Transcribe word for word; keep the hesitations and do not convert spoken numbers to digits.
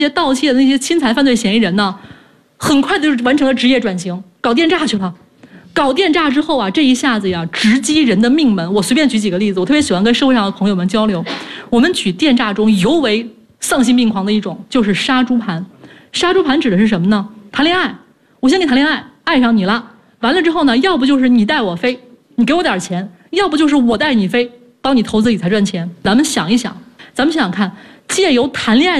这些盗窃的那些侵财犯罪嫌疑人呢，很快就完成了职业转型，搞电诈去了。搞电诈之后啊，这一下子呀，直击人的命门。我随便举几个例子，我特别喜欢跟社会上的朋友们交流。我们举电诈中尤为丧心病狂的一种，就是杀猪盘。杀猪盘指的是什么呢？谈恋爱，我先跟你谈恋爱，爱上你了，完了之后呢，要不就是你带我飞，你给我点钱；要不就是我带你飞，帮你投资理财赚钱。咱们想一想，咱们想想看，借由谈恋爱。